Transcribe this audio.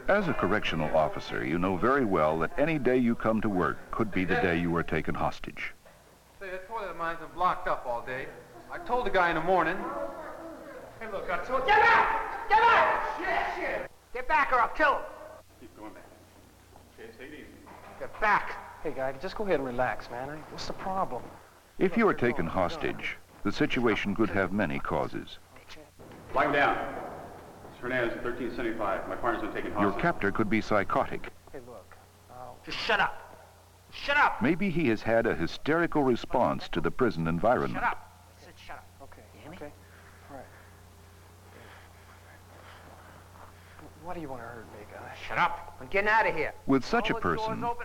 As a correctional officer, you know very well that any day you come to work could be the day you are taken hostage. Say, that toilet of mine's been blocked up all day. I told the guy in the morning. Hey, look, I told you. Get back! Get back! Shit! Get back or I'll kill him. Keep going back. Okay, take it easy. Get back. Hey, guy, just go ahead and relax, man. What's the problem? If you are taken hostage, the situation could have many causes. Flag him down. It's Hernandez, 1375. My partner's been taken hostage. Your captor could be psychotic. Hey, look. Just shut up. Shut up! Maybe he has had a hysterical response to the prison environment. Shut up. I said shut up. Okay. You hear me? Okay. All right. Why do you want to hurt me, guy? Shut up. I'm getting out of here. With such a All the doors person, open.